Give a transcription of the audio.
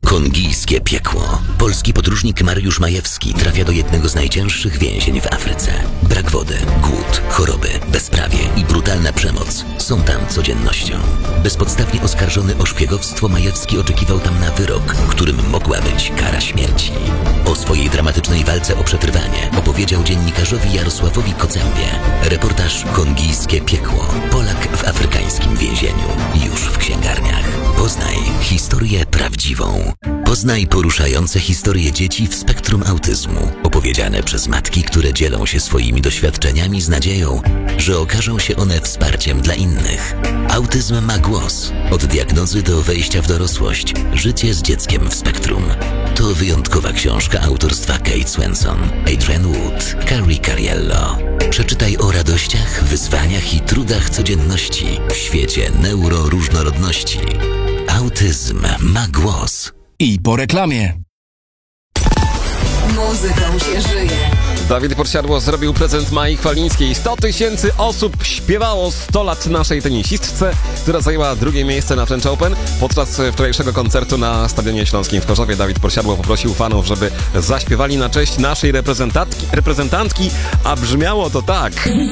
Kongijskie piekło. Polski podróżnik Mariusz Majewski trafia do jednego z najcięższych więzień w Afryce. Brak wody, głód, choroby, bezprawie i brutalna przemoc są tam codziennością. Bezpodstawnie oskarżony o szpiegowstwo, Majewski oczekiwał tam na wyrok, którym mogła być kara śmierci. O swojej dramatycznej walce o przetrwanie opowiedział dziennikarzowi Jarosławowi Kocembie. Reportaż Kongijskie piekło. Polak w afrykańskim więzieniu. Już w księgarniach. Poznaj historię prawdziwą. Poznaj poruszające historie dzieci w spektrum autyzmu, opowiedziane przez matki, które dzielą się swoimi doświadczeniami z nadzieją, że okażą się one wsparciem dla innych. Autyzm ma głos. Od diagnozy do wejścia w dorosłość. Życie z dzieckiem w spektrum. To wyjątkowa książka autorstwa Kate Swenson, Adrienne Wood, Carrie Cariello. Przeczytaj o radościach, wyzwaniach i trudach codzienności w świecie neuroróżnorodności. Autyzm ma głos. I po reklamie. Muzyką się żyje. Dawid Podsiadło zrobił prezent Mai Chwalińskiej. 100 000 osób śpiewało 100 lat naszej tenisistce, która zajęła drugie miejsce na French Open. Podczas wczorajszego koncertu na Stadionie Śląskim w Chorzowie Dawid Podsiadło poprosił fanów, żeby zaśpiewali na cześć naszej reprezentantki, a brzmiało to tak.